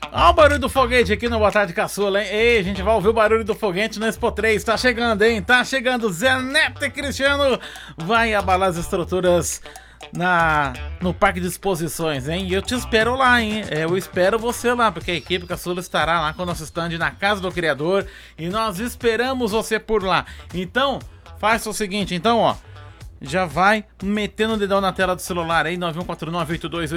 Olha o barulho do foguete aqui no Boa Tarde Caçula, hein? Ei, a gente vai ouvir o barulho do foguete no Expo 3. Tá chegando, hein? Tá chegando. Zé Neto e Cristiano vai abalar as estruturas no Parque de Exposições, hein? E eu te espero lá, hein? Eu espero você lá, porque a equipe Caçula estará lá com o nosso stand na Casa do Criador e nós esperamos você por lá. Então, faça o seguinte, então, ó. Já vai metendo o dedão na tela do celular aí, 914982